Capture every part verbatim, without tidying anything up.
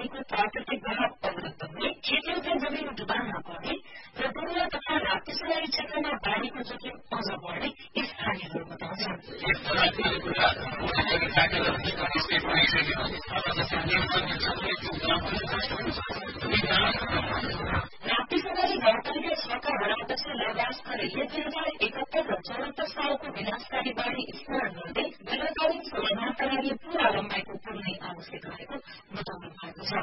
बाढीको प्राकृतिक प्रभाव अवरुद्ध हुने, खेतीयोग्य जमिन डुबान पर्ने र दुर्गा तथा राप्तीसराई क्षेत्रमा बाढीको जोखिम अझ बढ्ने स्थानीयहरू बताउँछन्। राप्तीसराई गाउँपालिका छका वडाध्यक्ष लवराज खरेलले दुई हजार एकहत्तर र चौहत्तर सालको विनाशकारी बाढी स्मरण गर्दै दीर्घकालीन समाधानका लागि पूरा लम्बाइको पुल नै आवश्यक रहेको बताउनु भएको छ।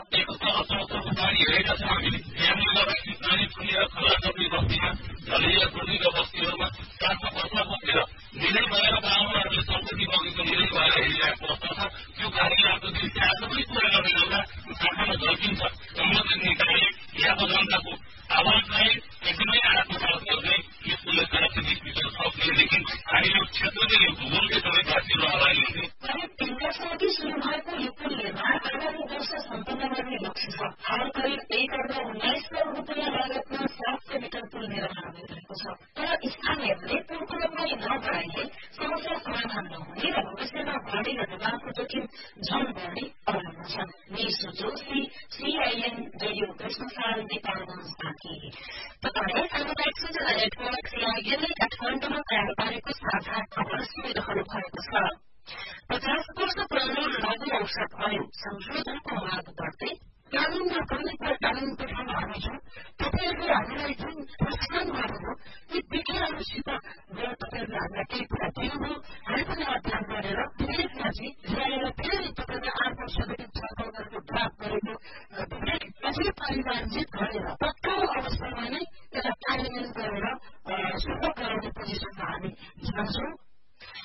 ढलैया खोलिएको बस्तीहरूमा चारको बस्न पुगेर निलै भएर बाबुहरूले सम्पत्ति बगेको निलै भएर हेरिरहेको अवस्था छ। त्यो गाडी आफ्नो दृष्टि सबै कुरा गर्ने गर्दा आँखामा झल्किन्छ। सम्बन्धित निकायले यहाँको जनताको आवाजलाई एकदमै आत्मसात गर्दै यसले सुरक्षित स्थितिमा सक्नेदेखि हामीले क्षेत्रले यो भूगोलकै सबै काटिएर हराइदिन्छौँ। करिब तीन वर्षअघि शुरू भएको यो पुल निर्माण आगामी वर्ष सम्पन्न गर्ने लक्ष्य छ। हाल करिब एक अर्ब उन्नाइस करोड़ रुपियाँ लागतमा सात सय मिटर पुल निर्माण भइरहेको छ। तर स्थानीयहरूले पुलको लम्बाइ नबढाइले समस्या समाधान नहुने र भविष्यमा बाढी र डुबानको जोखिम झन बढ्ने अवस्था छन्। निशु जोशी, सीआईएन रेडियो कृष्णसार, नेपालगञ्ज बाँकी। तपाईँ सामुदायिक सूचना नेटवर्क सीआईएनले काठमाडौँमा तयार पारेको साझा खबर सुनिरहनु भएको छ। पचास वर्ष पुरानो लघु औषध ऐन संशोधनको माग बढ्दै कानूनमा कतिपय कानून पठाउन आउँछौँ। तपाईँहरूले हामीलाई जुन प्रोत्साहन गर्नुभयो ती विषयहरूसित तपाईँहरूले हामीलाई केही कुरा दिनुभयो। हामी पनि अध्ययन गरेर विधेयकमाथि